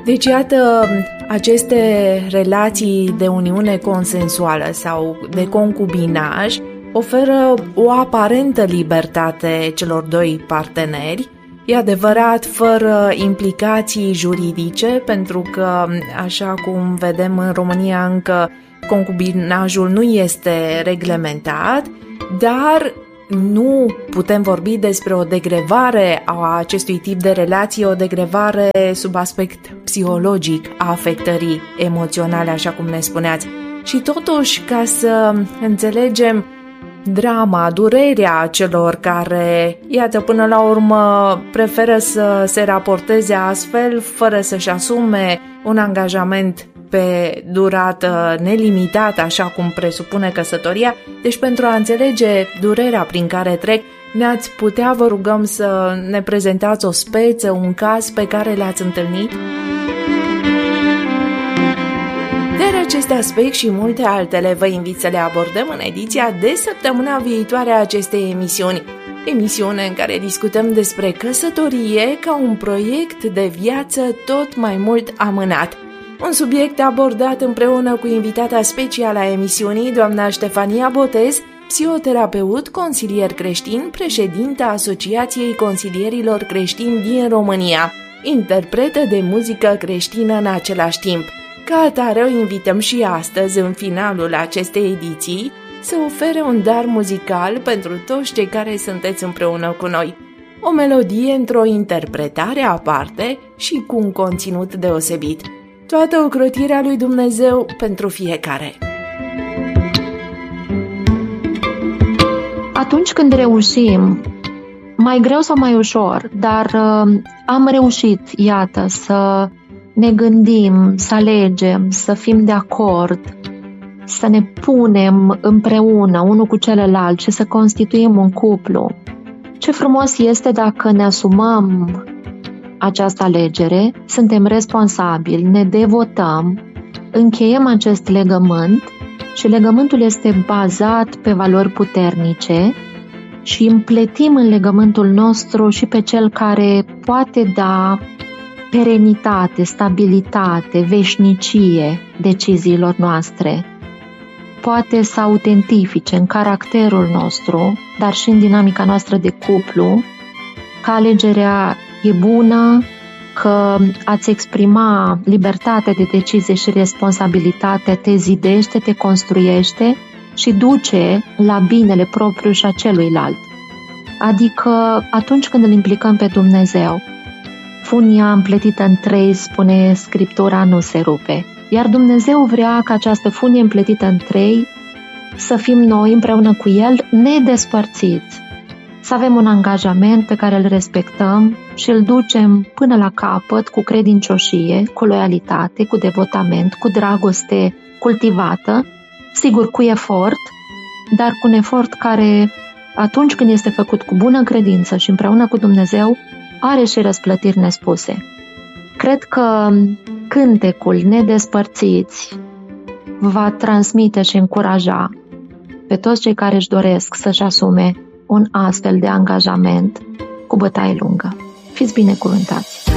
Deci, iată, aceste relații de uniune consensuală sau de concubinaj oferă o aparentă libertate celor doi parteneri, e adevărat, fără implicații juridice, pentru că, așa cum vedem în România, încă concubinajul nu este reglementat, dar nu putem vorbi despre o degrevare a acestui tip de relații, o degrevare sub aspect psihologic a afectării emoționale, așa cum ne spuneați. Și totuși, ca să înțelegem drama, durerea celor care, iată, până la urmă preferă să se raporteze astfel, fără să-și asume un angajament pe durată nelimitată, așa cum presupune căsătoria. Deci, pentru a înțelege durerea prin care trec, ne-ați putea, vă rugăm, să ne prezentați o speță, un caz pe care l-ați întâlnit? De acest aspect și multe altele vă invit să le abordăm în ediția de săptămâna viitoare a acestei emisiuni. Emisiune în care discutăm despre căsătorie ca un proiect de viață tot mai mult amânat. Un subiect abordat împreună cu invitata specială a emisiunii, doamna Ștefania Botez, psihoterapeut, consilier creștin, președinta Asociației Consilierilor Creștini din România, interpretă de muzică creștină în același timp. Ca atare, o invităm și astăzi, în finalul acestei ediții, să ofere un dar muzical pentru toți cei care sunteți împreună cu noi. O melodie într-o interpretare aparte și cu un conținut deosebit. Toată ocrotirea lui Dumnezeu pentru fiecare. Atunci când reușim, mai greu sau mai ușor, dar am reușit, iată, să ne gândim, să alegem, să fim de acord, să ne punem împreună unul cu celălalt și să constituim un cuplu. Ce frumos este dacă ne asumăm această alegere, suntem responsabili, ne devotăm, încheiem acest legământ și legământul este bazat pe valori puternice și împletim în legământul nostru și pe cel care poate da perenitate, stabilitate, veșnicie deciziilor noastre. Poate să autentifice în caracterul nostru, dar și în dinamica noastră de cuplu, că alegerea e bună, că a-ți exprima libertate de decizie și responsabilitate te zidește, te construiește și duce la binele propriu și a celuilalt. Adică atunci când îl implicăm pe Dumnezeu, funia împletită în trei, spune Scriptura, nu se rupe. Iar Dumnezeu vrea ca această funie împletită în trei să fim noi împreună cu El nedespărțiți. Să avem un angajament pe care îl respectăm și îl ducem până la capăt cu credincioșie, cu loialitate, cu devotament, cu dragoste cultivată, sigur cu efort, dar cu un efort care, atunci când este făcut cu bună credință și împreună cu Dumnezeu, are și răsplătiri nespuse. Cred că cântecul Nedespărțiți va transmite și încuraja pe toți cei care își doresc să-și asume un astfel de angajament cu bătaie lungă. Fiți binecuvântați!